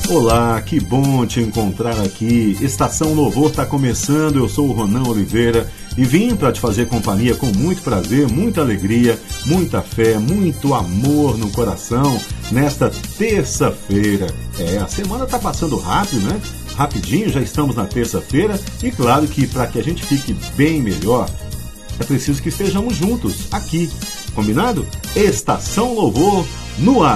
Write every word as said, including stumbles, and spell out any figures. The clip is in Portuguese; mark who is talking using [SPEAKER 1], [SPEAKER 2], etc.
[SPEAKER 1] Olá, que bom te encontrar aqui. Estação Louvor está começando, eu sou o Ronan Oliveira e vim para te fazer companhia com muito prazer, muita alegria, muita fé, muito amor no coração nesta terça-feira. É, a semana está passando rápido, né? Rapidinho, já estamos na terça-feira e claro que para que a gente fique bem melhor, é preciso que estejamos juntos aqui, combinado? Estação Louvor no ar.